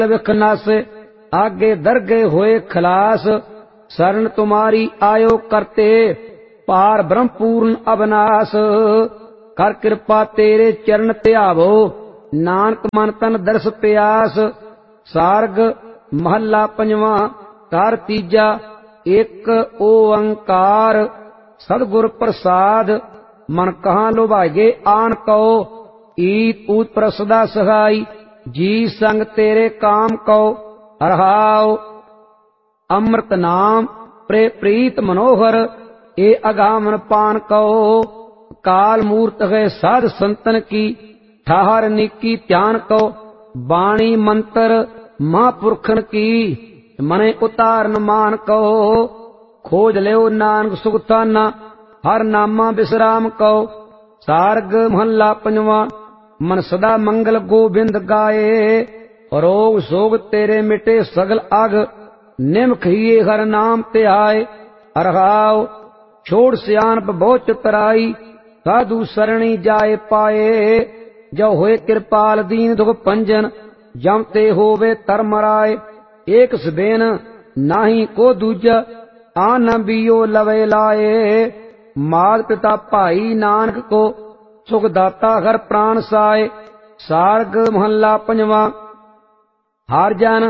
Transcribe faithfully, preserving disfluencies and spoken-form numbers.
विख नास, आगे दरगे होए खलास। शरण तुम्हारी आयो करते, पार ब्रह्म पूर्ण अविनाश। कर कृपा तेरे चरण त्यावो, नानक मन तन दर्श प्यास। सारग महला पंजवा कार तीजा, एक ओंकार सतगुर प्रसाद। मन कहाँ लुभागे आन कहो, ईत ऊत पर सदा सहाई। जी संग तेरे काम कहो, हरहाओ अमृत नाम प्रे प्रीत मनोहर। ए अगामन पान कहो, काल मूर्त है साध संतन की। ठहर निकी ध्यान कहो, बाणी मंत्र महापुरखन की। मने उतारन मान कहो, खोज लियो नानक सुखताना। हर नामा विश्राम कहो। सारग महला पंजवा, मन सदा मंगल गोबिंद गाए। रोग सोग तेरे मिटे सगल अग, निमख हिये हर नाम ते आए। हरहाओ छोड़ सियानप बहु चतुराई, साधु सरणी जाए पाए। जो होए कृपाल दीन दुख पंजन, जम ते होवे तरमराय। एक सबेन नाही को दूजा, आन बियो लवे लाए। मात पिता भाई नानक को, सुख दाता हर प्राण साए। सारग महला पंजवा, हर जन